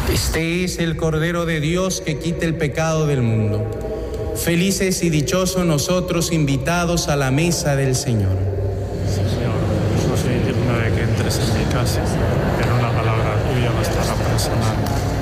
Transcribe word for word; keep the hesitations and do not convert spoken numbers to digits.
Este es el Cordero de Dios que quita el pecado del mundo. Felices y dichosos nosotros invitados a la mesa del Señor. Señor, no soy digno de que entres en mi casa, pero una palabra tuya bastará para sanarme.